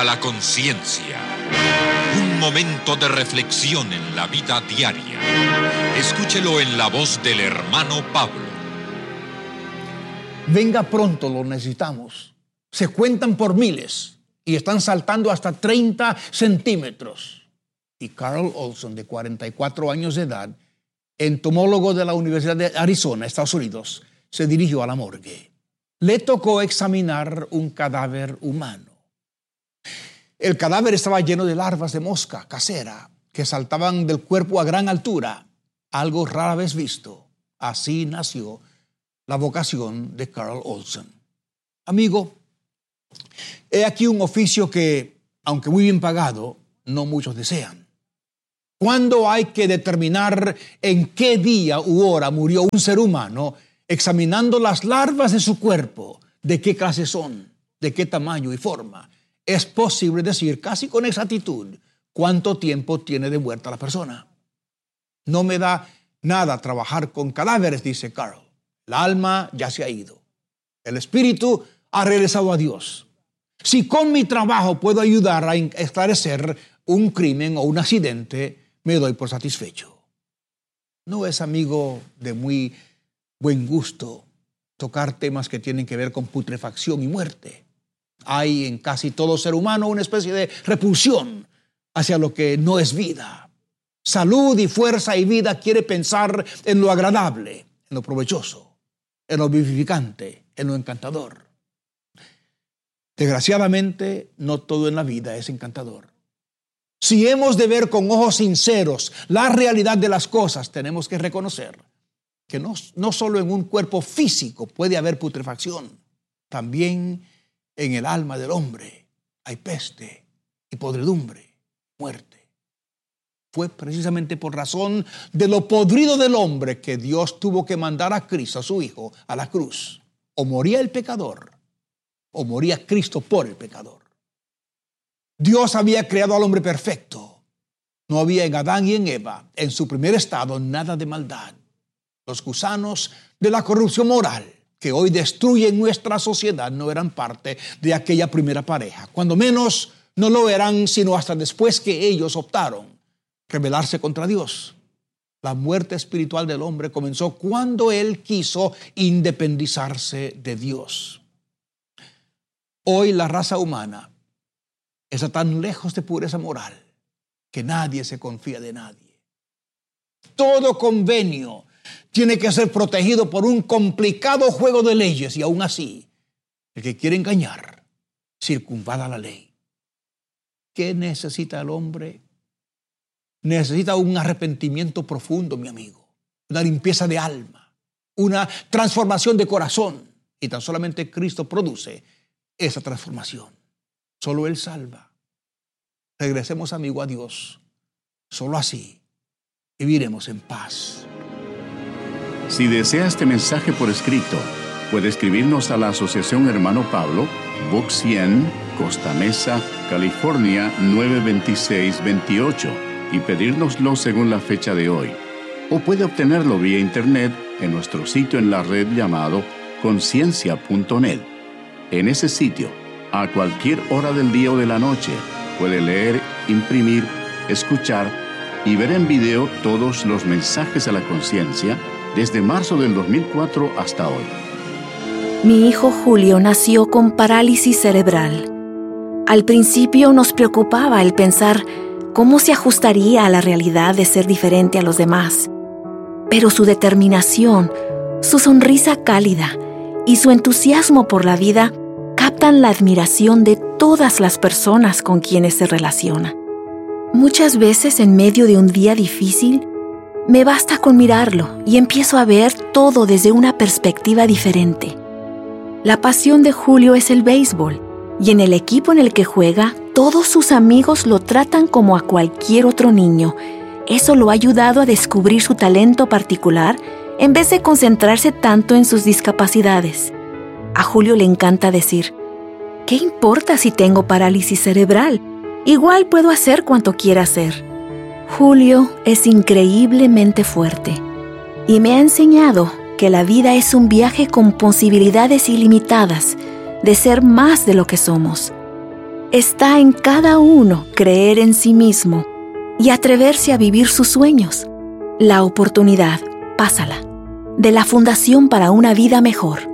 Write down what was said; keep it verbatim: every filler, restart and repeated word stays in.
A la conciencia. Un momento de reflexión en la vida diaria. Escúchelo en la voz del hermano Pablo. Venga pronto, lo necesitamos. Se cuentan por miles y están saltando hasta treinta centímetros. Y Carl Olson, de cuarenta y cuatro años de edad, entomólogo de la Universidad de Arizona, Estados Unidos, se dirigió a la morgue. Le tocó examinar un cadáver humano. El cadáver estaba lleno de larvas de mosca casera que saltaban del cuerpo a gran altura, algo rara vez visto. Así nació la vocación de Carl Olson. Amigo, he aquí un oficio que, aunque muy bien pagado, no muchos desean. ¿Cuándo hay que determinar en qué día u hora murió un ser humano? Examinando las larvas de su cuerpo, de qué clase son, de qué tamaño y forma. Es posible decir casi con exactitud cuánto tiempo tiene de muerta la persona. No me da nada trabajar con cadáveres, dice Carl. El alma ya se ha ido. El espíritu ha regresado a Dios. Si con mi trabajo puedo ayudar a esclarecer un crimen o un accidente, me doy por satisfecho. No es, amigo, de muy buen gusto tocar temas que tienen que ver con putrefacción y muerte. Hay en casi todo ser humano una especie de repulsión hacia lo que no es vida. Salud y fuerza y vida quiere pensar en lo agradable, en lo provechoso, en lo vivificante, en lo encantador. Desgraciadamente, no todo en la vida es encantador. Si hemos de ver con ojos sinceros la realidad de las cosas, tenemos que reconocer que no, no solo en un cuerpo físico puede haber putrefacción, también en el alma del hombre hay peste y podredumbre, muerte. Fue precisamente por razón de lo podrido del hombre que Dios tuvo que mandar a Cristo, a su Hijo, a la cruz. O moría el pecador, o moría Cristo por el pecador. Dios había creado al hombre perfecto. No había en Adán y en Eva, en su primer estado, nada de maldad. Los gusanos de la corrupción moral que hoy destruyen nuestra sociedad no eran parte de aquella primera pareja. Cuando menos no lo eran, sino hasta después que ellos optaron rebelarse contra Dios. La muerte espiritual del hombre comenzó cuando él quiso independizarse de Dios. Hoy la raza humana está tan lejos de pureza moral que nadie se confía de nadie. Todo convenio tiene que ser protegido por un complicado juego de leyes y aún así, el que quiere engañar circunvala la ley. ¿Qué necesita el hombre? Necesita un arrepentimiento profundo, mi amigo, una limpieza de alma, una transformación de corazón. Y tan solamente Cristo produce esa transformación. Solo Él salva. Regresemos, amigo, a Dios. Solo así viviremos en paz. Si desea este mensaje por escrito, puede escribirnos a la Asociación Hermano Pablo, Box cien, Costa Mesa, California nueve dos seis dos ocho y pedírnoslo según la fecha de hoy. O puede obtenerlo vía internet en nuestro sitio en la red llamado conciencia punto net. En ese sitio, a cualquier hora del día o de la noche, puede leer, imprimir, escuchar y ver en video todos los mensajes a la conciencia desde marzo del dos mil cuatro hasta hoy. Mi hijo Julio nació con parálisis cerebral. Al principio nos preocupaba el pensar cómo se ajustaría a la realidad de ser diferente a los demás. Pero su determinación, su sonrisa cálida y su entusiasmo por la vida captan la admiración de todas las personas con quienes se relaciona. Muchas veces en medio de un día difícil, me basta con mirarlo y empiezo a ver todo desde una perspectiva diferente. La pasión de Julio es el béisbol, y en el equipo en el que juega, todos sus amigos lo tratan como a cualquier otro niño. Eso lo ha ayudado a descubrir su talento particular en vez de concentrarse tanto en sus discapacidades. A Julio le encanta decir, ¿qué importa si tengo parálisis cerebral? Igual puedo hacer cuanto quiera hacer. Julio es increíblemente fuerte y me ha enseñado que la vida es un viaje con posibilidades ilimitadas de ser más de lo que somos. Está en cada uno creer en sí mismo y atreverse a vivir sus sueños. La oportunidad, pásala. De la Fundación para una Vida Mejor.